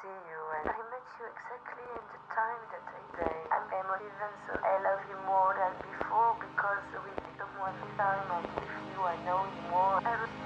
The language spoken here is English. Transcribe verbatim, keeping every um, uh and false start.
see you, and I met you exactly in the time that I say I'm emotive, and so I love you more than before because with someone this time I'm with you, I know you more. I